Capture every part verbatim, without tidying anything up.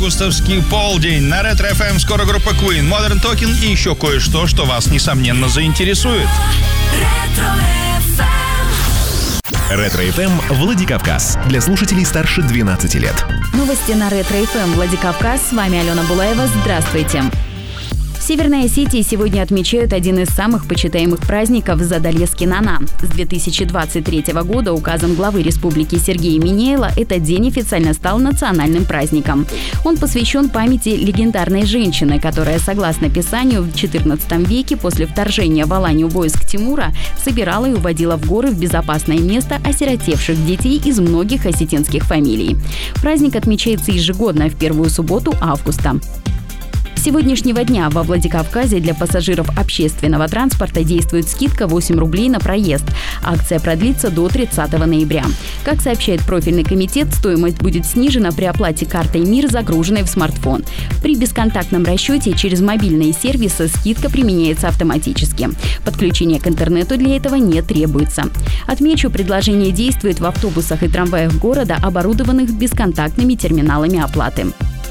августовский полдень. На Ретро эф эм скоро группа Queen, Modern Talking и еще кое-что, что вас, несомненно, заинтересует. Ретро эф эм Владикавказ. Для слушателей старше двенадцати лет. Новости на Ретро эф эм Владикавказ. С вами Алена Булаева. Здравствуйте. В Северной Осетии сегодня отмечают один из самых почитаемых праздников – Задалескинана. С две тысячи двадцать третьего года указом главы республики Сергея Минеяла этот день официально стал национальным праздником. Он посвящен памяти легендарной женщины, которая, согласно Писанию, в четырнадцатом веке после вторжения в Аланию войск Тимура собирала и уводила в горы в безопасное место осиротевших детей из многих осетинских фамилий. Праздник отмечается ежегодно в первую субботу августа. С сегодняшнего дня во Владикавказе для пассажиров общественного транспорта действует скидка восемь рублей на проезд. Акция продлится до тридцатого ноября. Как сообщает профильный комитет, стоимость будет снижена при оплате картой МИР, загруженной в смартфон. При бесконтактном расчете через мобильные сервисы скидка применяется автоматически. Подключение к интернету для этого не требуется. Отмечу, предложение действует в автобусах и трамваях города, оборудованных бесконтактными терминалами оплаты.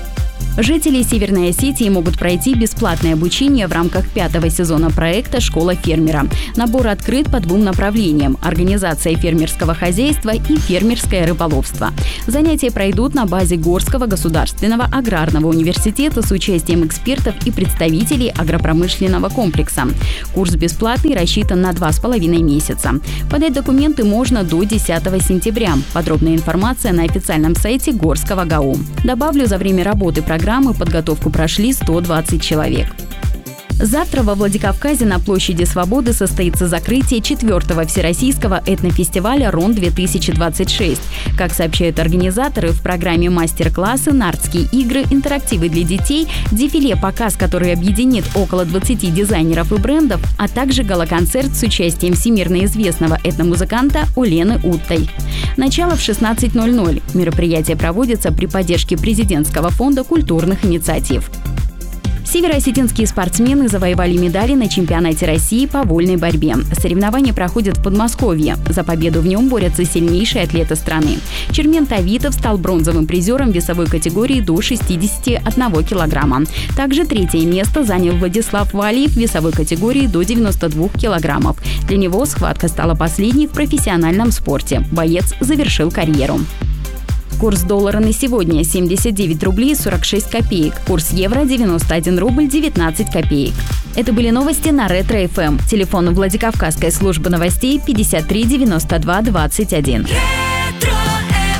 Жители Северной Осетии могут пройти бесплатное обучение в рамках пятого сезона проекта «Школа фермера». Набор открыт по двум направлениям – организация фермерского хозяйства и фермерское рыболовство. Занятия пройдут на базе Горского государственного аграрного университета с участием экспертов и представителей агропромышленного комплекса. Курс бесплатный, рассчитан на два с половиной месяца. Подать документы можно до десятого сентября. Подробная информация на официальном сайте Горского ГАУ. Добавлю, за время работы программы Программы подготовку прошли сто двадцать человек. Завтра во Владикавказе на площади Свободы состоится закрытие четвертого Всероссийского этнофестиваля РОН-две тысячи двадцать шесть. Как сообщают организаторы, в программе мастер-классы, нардские игры, интерактивы для детей, дефиле-показ, который объединит около двадцати дизайнеров и брендов, а также гала-концерт с участием всемирно известного этномузыканта Олены Уттой. Начало в шестнадцать ноль ноль. Мероприятие проводится при поддержке Президентского фонда культурных инициатив. Североосетинские спортсмены завоевали медали на чемпионате России по вольной борьбе. Соревнования проходят в Подмосковье. За победу в нем борются сильнейшие атлеты страны. Чермен Тавитов стал бронзовым призером весовой категории до шестидесяти одного килограмма. Также третье место занял Владислав Валиев в весовой категории до девяноста двух килограммов. Для него схватка стала последней в профессиональном спорте. Боец завершил карьеру. Курс доллара на сегодня – семьдесят девять рублей сорок шесть копеек. Курс евро – девяносто один рубль девятнадцать копеек. Это были новости на Ретро эф эм. Телефон Владикавказской службы новостей пятьдесят три девяносто два двадцать один.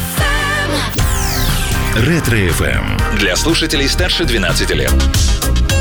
Ретро эф эм. Для слушателей старше двенадцати лет.